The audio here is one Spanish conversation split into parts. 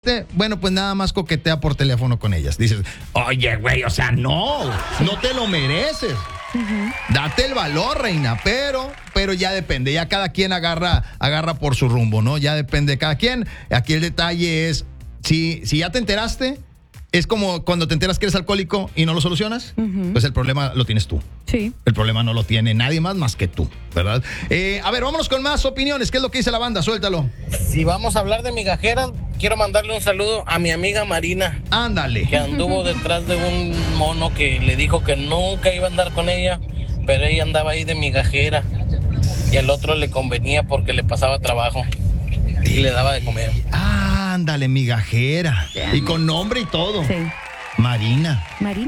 bueno, pues nada más coquetea por teléfono con ellas. Dices, oye, güey, o sea, no te lo mereces. Date el valor, reina, pero ya depende, ya cada quien agarra por su rumbo, ¿no? Ya depende de cada quien. Aquí el detalle es, si ya te enteraste, es como cuando te enteras que eres alcohólico y no lo solucionas, pues el problema lo tienes tú. Sí. El problema no lo tiene nadie más que tú, ¿verdad? A ver, vámonos con más opiniones. ¿Qué es lo que dice la banda? Suéltalo. Si vamos a hablar de migajeras, quiero mandarle un saludo a mi amiga Marina. Ándale. Que anduvo detrás de un mono que le dijo que nunca iba a andar con ella, pero ella andaba ahí de migajera. Y al otro le convenía porque le pasaba trabajo y le daba de comer. Ándale, migajera. Y con nombre y todo. Sí. Marina.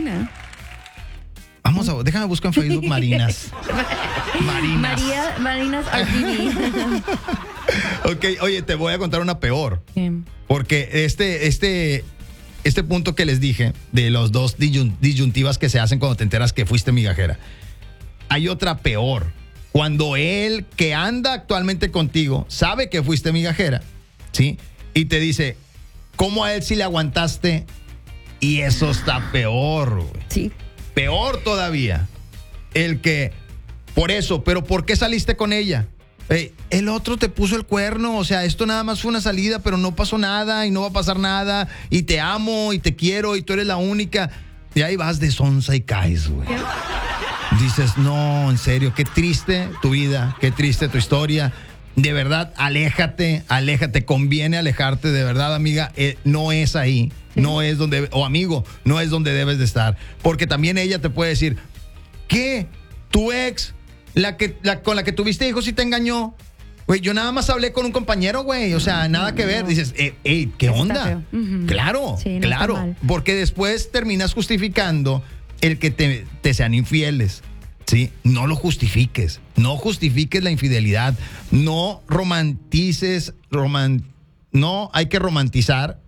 Déjame buscar en Facebook Marinas. Marinas RGB. Ok, oye, te voy a contar una peor. Porque este punto que les dije de los dos disyuntivas que se hacen cuando te enteras que fuiste migajera. Hay otra peor. Cuando él que anda actualmente contigo sabe que fuiste migajera, ¿sí? Y te dice, ¿cómo a él sí le aguantaste? Y eso está peor, güey. Sí. Peor todavía. El que, por eso, pero ¿por qué saliste con ella? El otro te puso el cuerno, o sea, esto nada más fue una salida, pero no pasó nada y no va a pasar nada, y te amo y te quiero y tú eres la única. Y ahí vas de sonsa y caes, güey. Dices, no, en serio, qué triste tu vida, qué triste tu historia. De verdad, aléjate, conviene alejarte, de verdad, amiga, no es ahí, no es donde, o amigo, no es donde debes de estar. Porque también ella te puede decir, ¿qué? Tu ex, con la que tuviste hijos, sí te engañó. Güey, yo nada más hablé con un compañero, güey, o sea, nada que ver. Dices, ¿qué onda? Claro, sí, no claro, porque después terminas justificando el que te sean infieles. Sí, no lo justifiques, no justifiques la infidelidad, no romantices, no hay que romantizar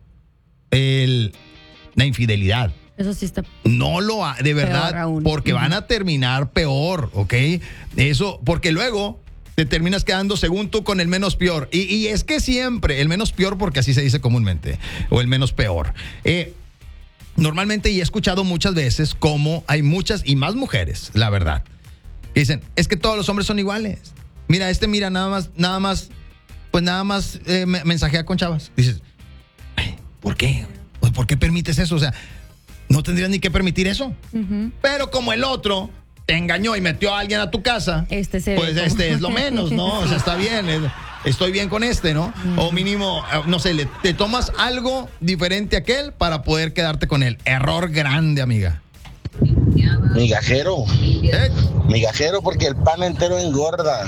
la infidelidad. Eso sí está. No lo de verdad, aún. Porque van a terminar peor, ¿ok? Eso, porque luego te terminas quedando según tú con el menos peor. Y es que siempre, el menos peor, porque así se dice comúnmente, o el menos peor. Normalmente, y he escuchado muchas veces cómo hay muchas y más mujeres, la verdad, que dicen, es que todos los hombres son iguales. Mira, nada más mensajea con chavas. Dices, ¿por qué? ¿Por qué permites eso? O sea, no tendrías ni que permitir eso. Pero como el otro te engañó y metió a alguien a tu casa, pues es lo menos, ¿no? O sea, está bien, estoy bien con ¿no? O mínimo, no sé, te tomas algo diferente a aquel para poder quedarte con él. Error grande, amiga. Migajero. Migajero porque el pan entero engorda.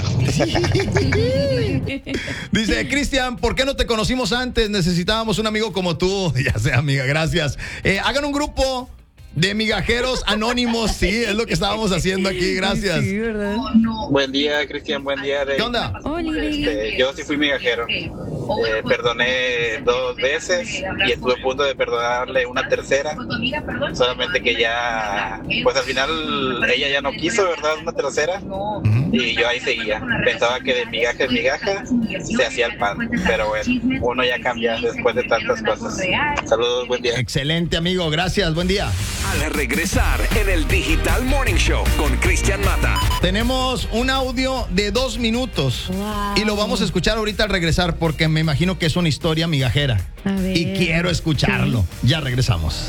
Dice Cristian, ¿por qué no te conocimos antes? Necesitábamos un amigo como tú. Ya sé, amiga, gracias. Hagan un grupo de migajeros anónimos, sí, es lo que estábamos haciendo aquí, gracias. Sí, ¿verdad? Buen día, Cristian, buen día. ¿Qué onda? Yo sí fui migajero. Perdoné 2 veces y estuve a punto de perdonarle una tercera. Solamente que ya, pues al final ella ya no quiso, ¿verdad? Una tercera. Y yo ahí seguía. Pensaba que de migaja en migaja se hacía el pan. Pero bueno, uno ya cambia después de tantas cosas. Saludos, buen día. Excelente, amigo, gracias, buen día. Al regresar en el Digital Morning Show con Cristian Mata. Tenemos un audio de 2 minutos. Wow. Y lo vamos a escuchar ahorita al regresar porque me imagino que es una historia migajera. A ver. Y quiero escucharlo. Sí. Ya regresamos.